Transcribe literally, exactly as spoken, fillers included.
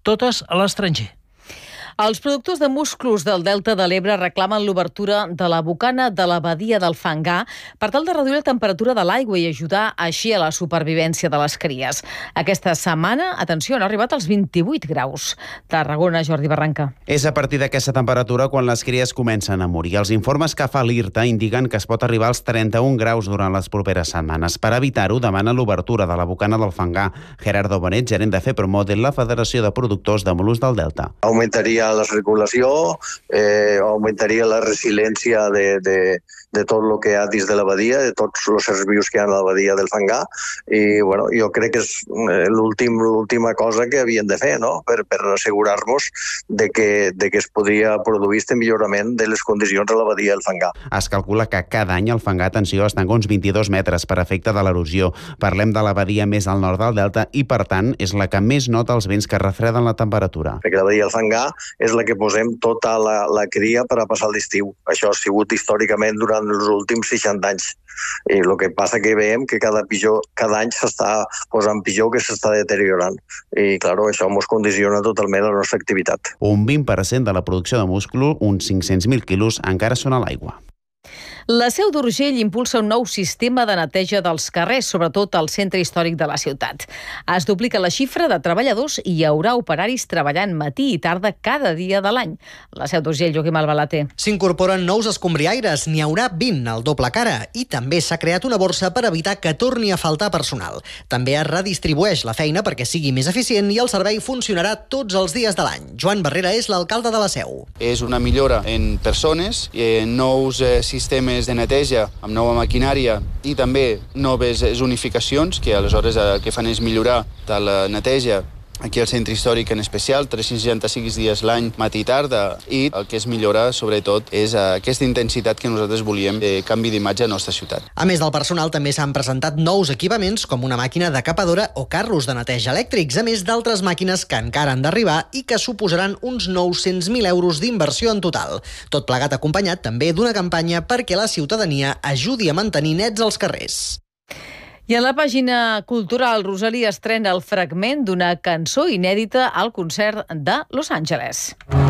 totes a l'estranger. Els productors de musclos del Delta de l'Ebre reclamen l'obertura de la bocana de la badia del Fangar per tal de reduir la temperatura de l'aigua i ajudar així a la supervivència de les cries. Aquesta setmana, atenció, han arribat als vint-i-vuit graus. Tarragona, Jordi Barranca. És a partir d'aquesta temperatura quan les cries comencen a morir. Els informes que fa l'IRTA indiquen que es pot arribar als trenta-un graus durant les properes setmanes. Per evitar-ho, demana l'obertura de la bocana del Fangar. Gerardo Bonet, gerent de FEPROMO de la Federació de Productors de Mol·luscs del Delta. Augmentaria la circulació, eh, augmentaria la resiliència de, de, de tot el que hi ha dins de la badia, de tots els seres vius que hi ha a la badia del Fangar, i bueno, jo crec que és l'últim, l'última cosa que havien de fer, no? per, per assegurar-nos de que, de que es podria produir este millorament de les condicions de la badia del Fangar. Es calcula que cada any el Fangar, atenció, es tanca uns vint-i-dos metres per efecte de l'erosió. Parlem de la badia més al nord del Delta i, per tant, és la que més nota els vents que refreden la temperatura. Perquè la badia del Fangar és la que posem tota la, la cria per a passar l'estiu. Això ha sigut històricament durant els últims seixanta anys. I el que passa que veiem que cada, pitjor, cada any s'està posant pitjor, que s'està deteriorant. I, clar, això ens condiciona totalment la nostra activitat. Un vint per cent de la producció de múscul, uns cinc-cents mil quilos, encara són a l'aigua. La Seu d'Urgell impulsa un nou sistema de neteja dels carrers, sobretot al centre històric de la ciutat. Es duplica la xifra de treballadors i hi haurà operaris treballant matí i tarda cada dia de l'any. La Seu d'Urgell, Joaquim Albalater. S'incorporen nous escombriaires, n'hi haurà vint al doble cara, i també s'ha creat una borsa per evitar que torni a faltar personal. També es redistribueix la feina perquè sigui més eficient i el servei funcionarà tots els dies de l'any. Joan Barrera és l'alcalde de la Seu. És una millora en persones, en nous eh, sistemes de neteja amb nova maquinària i també noves zonificacions que aleshores el que fan és millorar de la neteja aquí al centre històric en especial, tres-cents seixanta-sis dies l'any, matí i tarda, i el que es millora sobretot és aquesta intensitat que nosaltres volíem de canvi d'imatge a la nostra ciutat. A més del personal també s'han presentat nous equipaments com una màquina decapadora o carros de neteja elèctrics, a més d'altres màquines que encara han d'arribar i que suposaran uns nou-cents mil euros d'inversió en total. Tot plegat acompanyat també d'una campanya perquè la ciutadania ajudi a mantenir nets els carrers. I en la pàgina cultural, Rosalía estrena el fragment d'una cançó inèdita al concert de Los Angeles.